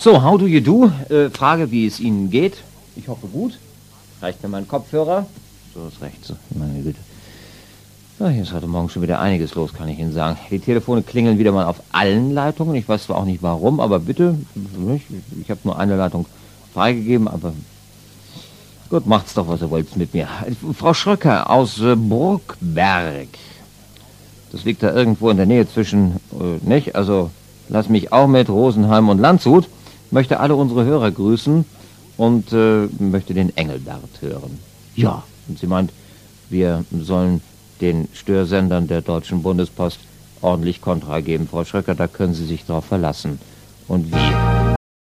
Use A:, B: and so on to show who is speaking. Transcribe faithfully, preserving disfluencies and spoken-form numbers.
A: So, how do you do? Äh, Frage, wie es Ihnen geht. Ich hoffe gut. Reicht mir mein Kopfhörer? So ist recht. So, meine Güte. Ja, hier ist heute Morgen schon wieder einiges los, kann ich Ihnen sagen. Die Telefone klingeln wieder mal auf allen Leitungen. Ich weiß zwar auch nicht warum, aber bitte, ich habe nur eine Leitung freigegeben, aber gut, macht's doch, was ihr wollt mit mir. Frau Schröcker aus äh, Burgberg. Das liegt da irgendwo in der Nähe zwischen, äh, nicht? Also, lass mich auch mit Rosenheim und Landshut. Möchte alle unsere Hörer grüßen und äh, möchte den Engelbert hören. Ja, und sie meint, wir sollen den Störsendern der Deutschen Bundespost ordentlich Kontra geben. Frau Schröcker, da können Sie sich drauf verlassen. Und wir...